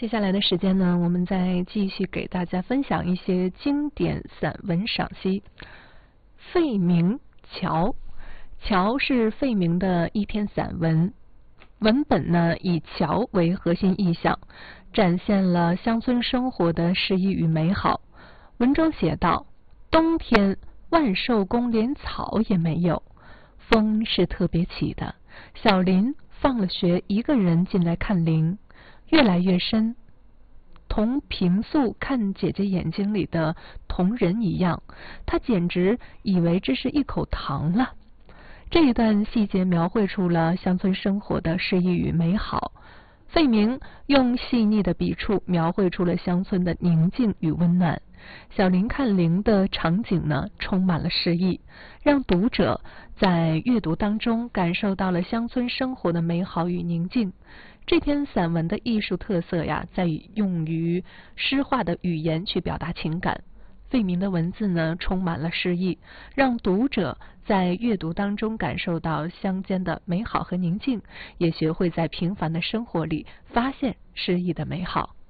接下来的时间呢，我们再继续给大家分享一些经典散文赏析。费明《桥》，桥是费明的一篇散文，文本呢以桥为核心意象，展现了乡村生活的诗意与美好。文中写道：冬天万寿宫连草也没有，风是特别起的。小林放了学，一个人进来看林，越来越深，同平素看姐姐眼睛里的瞳仁一样，他简直以为这是一口糖了。这一段细节描绘出了乡村生活的诗意与美好。费明用细腻的笔触描绘出了乡村的宁静与温暖。小林看林的场景呢，充满了诗意，让读者在阅读当中感受到了乡村生活的美好与宁静。这篇散文的艺术特色呀，在于用于诗化的语言去表达情感。费明的文字呢，充满了诗意，让读者在阅读当中感受到乡间的美好和宁静，也学会在平凡的生活里发现诗意的美好。